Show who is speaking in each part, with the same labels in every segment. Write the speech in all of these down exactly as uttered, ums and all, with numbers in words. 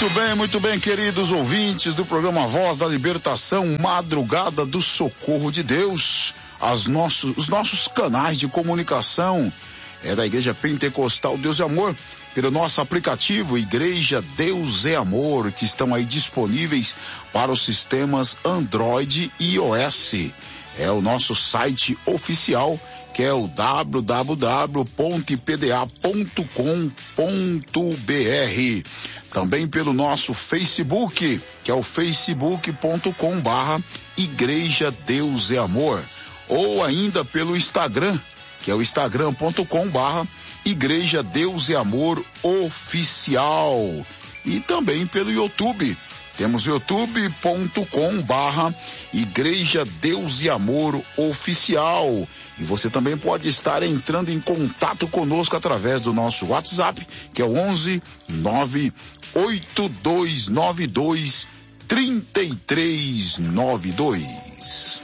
Speaker 1: Muito bem, muito bem, queridos ouvintes do programa Voz da Libertação, Madrugada do Socorro de Deus. As nossos, os nossos canais de comunicação é da Igreja Pentecostal Deus é Amor, pelo nosso aplicativo Igreja Deus é Amor, que estão aí disponíveis para os sistemas Android e iOS. É o nosso site oficial, que é o w w w ponto i p d a ponto com ponto b r. Também pelo nosso Facebook, que é o facebook ponto com barra Igreja Deus é Amor. Ou ainda pelo Instagram, que é o instagram ponto com barra Igreja Deus é Amor Oficial. E também pelo YouTube. Temos youtube ponto com barra Igreja Deus e Amor Oficial. E você também pode estar entrando em contato conosco através do nosso WhatsApp, que é o onze nove oito dois nove dois três três nove dois.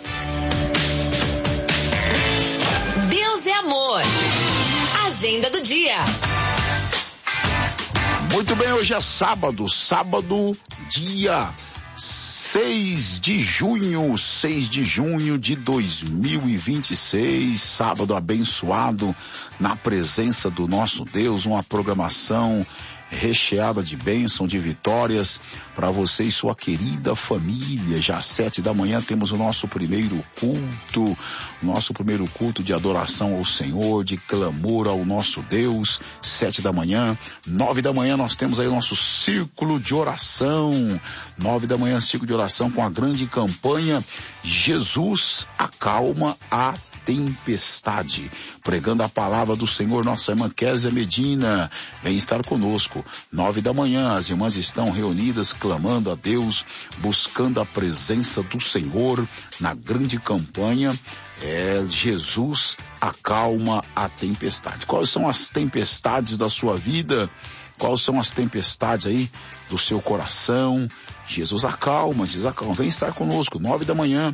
Speaker 2: Deus é Amor. Agenda do dia.
Speaker 1: Muito bem, hoje é sábado, sábado, dia seis de junho, seis de junho de dois mil e vinte e seis, sábado abençoado na presença do nosso Deus, uma programação recheada de bênção, de vitórias para você e sua querida família. Já às sete da manhã temos o nosso primeiro culto, nosso primeiro culto de adoração ao Senhor, de clamor ao nosso Deus. Sete da manhã, nove da manhã nós temos aí o nosso círculo de oração. Nove da manhã, círculo de oração com a grande campanha Jesus acalma a tempestade, pregando a palavra do Senhor. Nossa irmã Kézia Medina vem estar conosco. Nove da manhã, as irmãs estão reunidas, clamando a Deus, buscando a presença do Senhor na grande campanha. É, Jesus acalma a tempestade. Quais são as tempestades da sua vida? Quais são as tempestades aí do seu coração? Jesus acalma, Jesus acalma. Vem estar conosco, nove da manhã.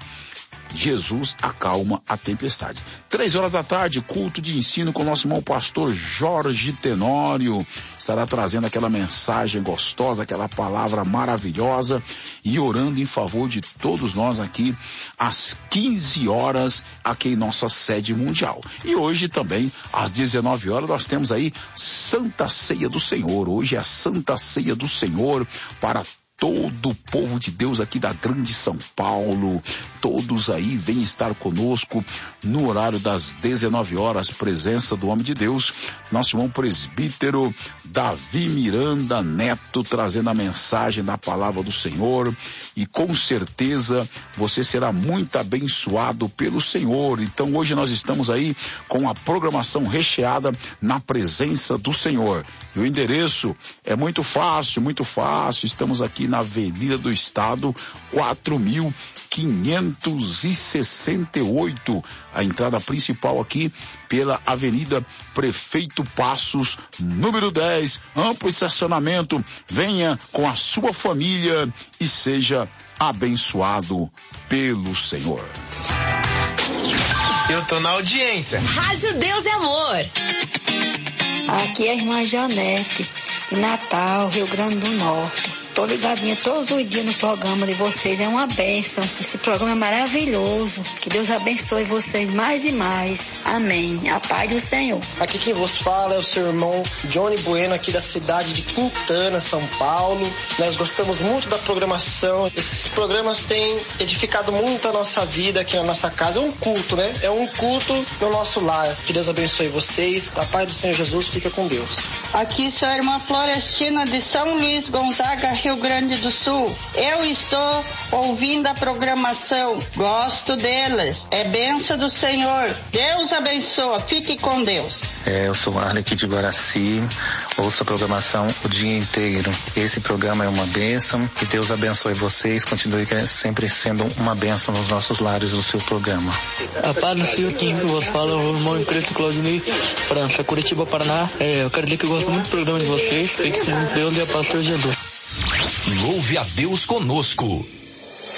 Speaker 1: Jesus acalma a tempestade. Três horas da tarde, culto de ensino com o nosso irmão pastor Jorge Tenório. Estará trazendo aquela mensagem gostosa, aquela palavra maravilhosa e orando em favor de todos nós aqui às quinze horas aqui em nossa sede mundial. E hoje também, às dezenove horas, nós temos aí Santa Ceia do Senhor. Hoje é a Santa Ceia do Senhor para todo o povo de Deus aqui da grande São Paulo. Todos aí vêm estar conosco no horário das dezenove horas, presença do homem de Deus, nosso irmão presbítero Davi Miranda Neto, trazendo a mensagem da palavra do Senhor, e com certeza você será muito abençoado pelo Senhor. Então hoje nós estamos aí com a programação recheada na presença do Senhor. E o endereço é muito fácil, muito fácil. Estamos aqui na Avenida do Estado, quatro mil quinhentos e sessenta e oito. A entrada principal aqui pela Avenida Prefeito Passos, número dez, amplo estacionamento. Venha com a sua família e seja abençoado pelo Senhor.
Speaker 3: Eu tô na audiência.
Speaker 2: Rádio Deus é Amor.
Speaker 4: Aqui é a irmã Janete, de Natal, Rio Grande do Norte. Tô ligadinha todos os dias no programa de vocês, é uma bênção. Esse programa é maravilhoso. Que Deus abençoe vocês mais e mais. Amém. A paz do Senhor.
Speaker 5: Aqui quem vos fala é o seu irmão Johnny Bueno, aqui da cidade de Quintana, São Paulo. Nós gostamos muito da programação. Esses programas têm edificado muito a nossa vida aqui na nossa casa. É um culto, né? É um culto no nosso lar. Que Deus abençoe vocês. A paz do Senhor Jesus, fica com Deus.
Speaker 6: Aqui sou a irmã Florestina de São Luís Gonzaga, Rio Grande do Sul. Eu estou ouvindo a programação, gosto deles, é bênção do Senhor. Deus abençoa, fique com Deus.
Speaker 7: É, eu sou Arlen aqui de Guaraci, ouço a programação o dia inteiro. Esse programa é uma bênção, que Deus abençoe vocês, continue sempre sendo uma bênção nos nossos lares do seu programa.
Speaker 8: A paz do Senhor, quem vos fala é o irmão Cristo Claudinei, França, Curitiba, Paraná. É, eu quero dizer que eu gosto muito do programa de vocês, fique com Deus e a paz do Senhor Jesus.
Speaker 9: Louve a Deus conosco.